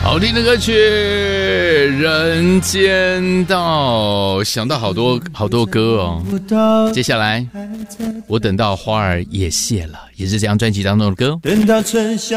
好听的歌曲《人间道》，想到好多歌哦。接下来我等到花儿也谢了，也是这张专辑当中的歌。 等到春夏